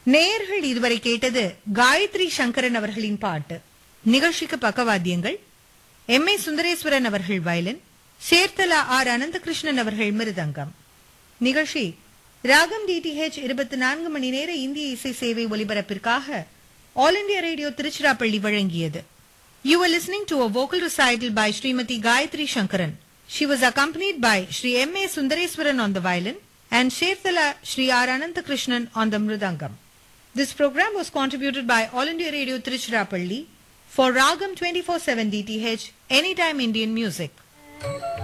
நேயர்கள் இதுவரை கேட்டது காயத்ரி சங்கரன் அவர்களின் பாட்டு. நிகழ்ச்சிக்கு பக்கவாத்தியங்கள் எம். ஏ. சுந்தரேஸ்வரன் அவர்கள் வயலின், சேர்த்தலா ஆர். அனந்தகிருஷ்ணன் அவர்கள் மிருதங்கம். நிகழ்ச்சி ராகம் டிடிஹெச் 24 மணி நேர இந்திய இசை சேவை ஒலிபரப்பிற்காக ஆல் இண்டியா ரேடியோ திருச்சிராப்பள்ளி வழங்கியது. You were listening to a vocal recital by Srimati Gayatri Shankaran. She was accompanied by Sri M. A. Sundareswaran on the violin and Sherthala Sri R. Ananthakrishnan on the mridangam. This program was contributed by All India Radio Tiruchirappalli for Ragam 24/7 DTH Anytime Indian Music.